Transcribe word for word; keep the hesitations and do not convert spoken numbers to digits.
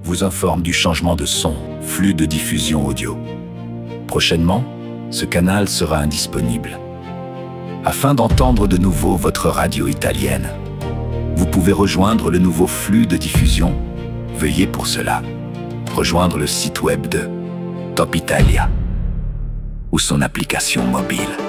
vous informe du changement de son, flux de diffusion audio. Prochainement, ce canal sera indisponible. Afin d'entendre de nouveau votre radio italienne, vous pouvez rejoindre le nouveau flux de diffusion. Veuillez pour cela rejoindre le site web de Top Italia ou son application mobile.